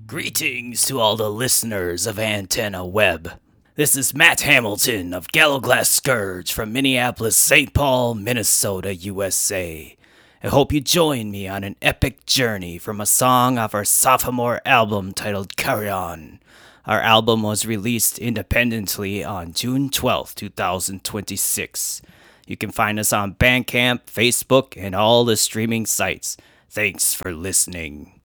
Greetings to all the listeners of Antenna Web. This is Matt Hamilton of Gallowglass Scourge from Minneapolis, St. Paul, Minnesota, USA. I hope you join me on an epic journey from a song off our sophomore album titled Carry On. Our album was released independently on June 12, 2026. You can find us on Bandcamp, Facebook, and all the streaming sites. Thanks for listening.